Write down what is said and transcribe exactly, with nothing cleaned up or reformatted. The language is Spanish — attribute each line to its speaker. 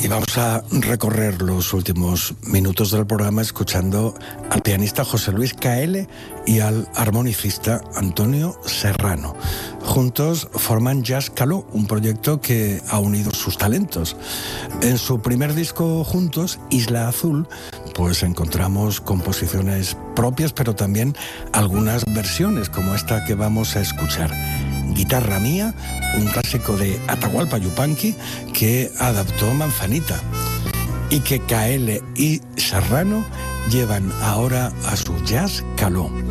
Speaker 1: Y vamos a recorrer los últimos minutos del programa escuchando al pianista José Luis Kaele y al armonicista Antonio Serrano. Juntos forman Jazz Caló, un proyecto que ha unido sus talentos. En su primer disco juntos, Isla Azul, pues encontramos composiciones propias, pero también algunas versiones como esta que vamos a escuchar. Guitarra Mía, un clásico de Atahualpa Yupanqui que adaptó Manzanita y que Kaele y Serrano llevan ahora a su Jazz Caló.